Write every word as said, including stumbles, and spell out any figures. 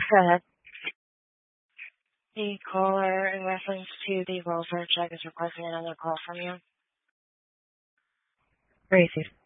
Go ahead. The caller, in reference to the welfare check, is requesting another call from you. Gracie.